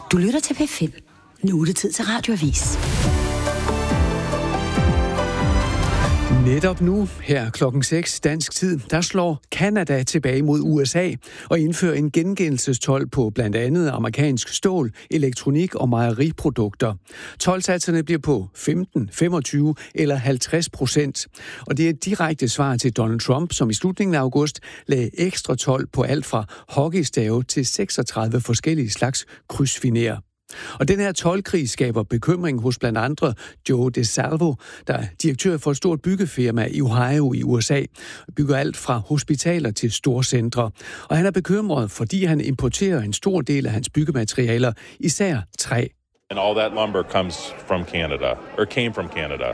Du lytter til P5. Nu er det tid til Radioavis. Netop nu, her klokken 6 dansk tid, der slår Canada tilbage mod USA og indfører en gengældelsestold på blandt andet amerikansk stål, elektronik og mejeriprodukter. Toldsatserne bliver på 15, 25 eller 50%. Og det er et direkte svar til Donald Trump, som i slutningen af august lagde ekstra told på alt fra hockeystave til 36 forskellige slags krydsfiner. Og den her toldkrig skaber bekymring hos blandt andre Joe DeSalvo, der er direktør for et stort byggefirma i Ohio i USA, bygger alt fra hospitaler til storcentre. Og han er bekymret, fordi han importerer en stor del af hans byggematerialer, især træ. And all that lumber comes from Canada, or came from Canada.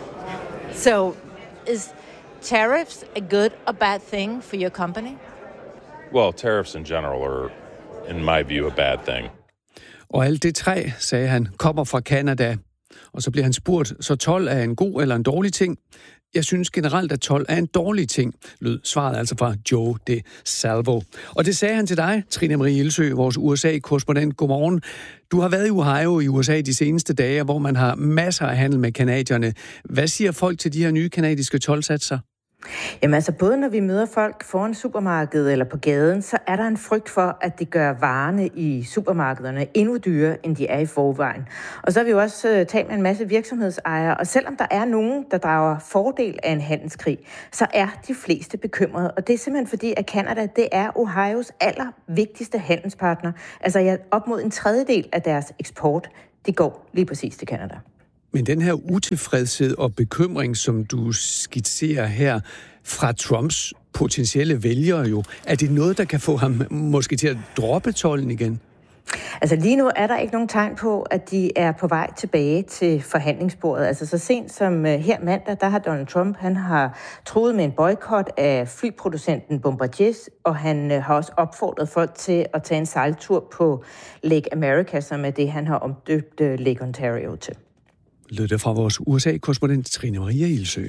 So, is tariffs a good or bad thing for your company? Well, tariffs in general are, in my view, a bad thing. Og alt det træ, sagde han, kommer fra Canada. Og så bliver han spurgt, så told er en god eller en dårlig ting? Jeg synes generelt, at told er en dårlig ting, lød svaret altså fra Joe DeSalvo. Og det sagde han til dig, Trine Marie Ilsø, vores USA-korrespondent. Godmorgen. Du har været i Ohio i USA de seneste dage, hvor man har masser af handel med canadierne. Hvad siger folk til de her nye canadiske toldsatser? Jamen altså, både når vi møder folk foran supermarkedet eller på gaden, så er der en frygt for, at det gør varerne i supermarkederne endnu dyrere, end de er i forvejen. Og så har vi jo også talt med en masse virksomhedsejere, og selvom der er nogen, der drager fordel af en handelskrig, så er de fleste bekymrede. Og det er simpelthen fordi, at Canada, det er Ohios allervigtigste handelspartner. Altså op mod en tredjedel af deres eksport, det går lige præcis til Canada. Men den her utilfredshed og bekymring, som du skitserer her fra Trumps potentielle vælgere jo, er det noget, der kan få ham måske til at droppe tolden igen? Altså lige nu er der ikke nogen tegn på, at de er på vej tilbage til forhandlingsbordet. Altså så sent som her mandag, der har Donald Trump, han har truet med en boykot af flyproducenten Bombardier, og han har også opfordret folk til at tage en sejltur på Lake America, som er det, han har omdøbt Lake Ontario til. Lød det fra vores USA-korrespondent Trine Marie Ilsø.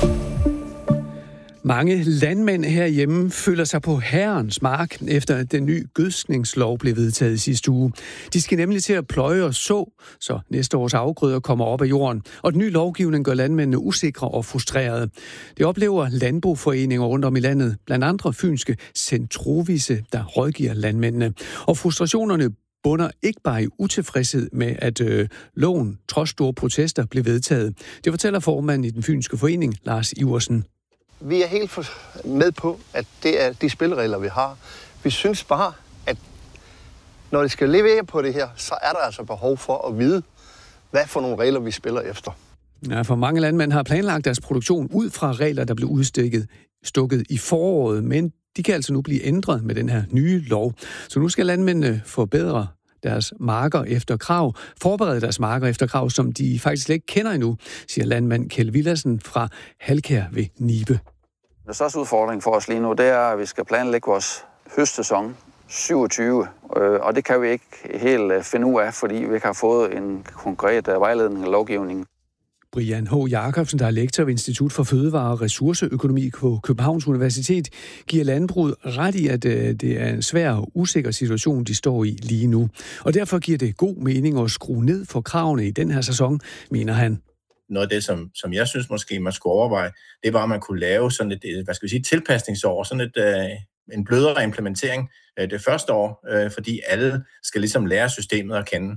Mange landmænd herhjemme føler sig på herrens mark, efter at den nye gødskningslov blev vedtaget sidste uge. De skal nemlig til at pløje og så næste års afgrøder kommer op af jorden. Og den nye lovgivning gør landmændene usikre og frustrerede. Det oplever landboforeninger rundt om i landet, blandt andre fynske Centrovise, der rådgiver landmændene. Og frustrationerne bunder ikke bare i utilfredshed med, at loven trods store protester blev vedtaget. Det fortæller formanden i den fynske forening, Lars Iversen. Vi er helt med på, at det er de spilleregler, vi har. Vi synes bare, at når det skal levere på det her, så er der altså behov for at vide, hvad for nogle regler vi spiller efter. Ja, for mange landmænd har planlagt deres produktion ud fra regler, der blev udstukket i foråret, men de kan altså nu blive ændret med den her nye lov. Så nu skal landmændene forbedre deres marker efter krav, forberede deres marker efter krav, som de faktisk slet ikke kender endnu, siger landmand Kjeld Villadsen fra Halkær ved Nibe. Den største udfordring for os lige nu, det er, at vi skal planlægge vores høstsæson 27, og det kan vi ikke helt finde ud af, fordi vi ikke har fået en konkret vejledning og lovgivning. Brian H. Jacobsen, der er lektor ved Institut for Fødevare og Ressourceøkonomi på Københavns Universitet, giver landbruget ret i, at det er en svær og usikker situation, de står i lige nu. Og derfor giver det god mening at skrue ned for kravene i den her sæson, mener han. Noget af det, som jeg synes måske, man skulle overveje, det var, at man kunne lave sådan et, tilpasningsår, sådan en blødere implementering det første år, fordi alle skal ligesom lære systemet at kende.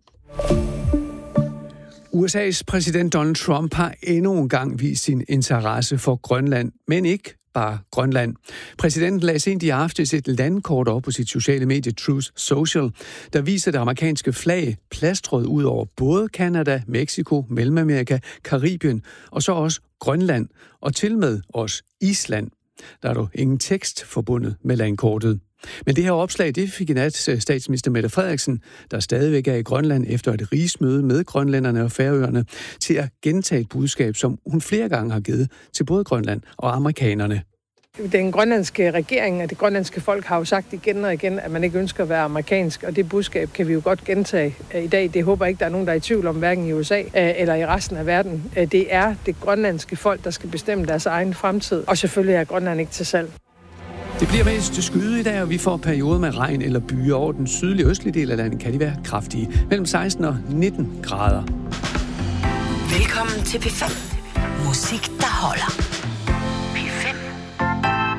USA's præsident Donald Trump har endnu en gang vist sin interesse for Grønland, men ikke bare Grønland. Præsidenten lagde sent i aftes et landkort op på sit sociale medie Truth Social, der viser det amerikanske flag plastret ud over både Canada, Mexico, Mellemamerika, Karibien og så også Grønland og til med også Island. Der er dog ingen tekst forbundet med landkortet. Men det her opslag, det fik i nat statsminister Mette Frederiksen, der stadigvæk er i Grønland efter et rigsmøde med grønlænderne og færøerne, til at gentage et budskab, som hun flere gange har givet til både Grønland og amerikanerne. Den grønlandske regering og det grønlandske folk har jo sagt igen og igen, at man ikke ønsker at være amerikansk, og det budskab kan vi jo godt gentage i dag. Det håber jeg ikke, der er nogen, der er i tvivl om, hverken i USA eller i resten af verden. Det er det grønlandske folk, der skal bestemme deres egen fremtid, og selvfølgelig er Grønland ikke til salg. Det bliver mest skyde i dag, og vi får perioder med regn eller byer. Over den sydlige østlige del af landet kan de være kraftige. Mellem 16 og 19 grader. Velkommen til P5. Musik, der holder.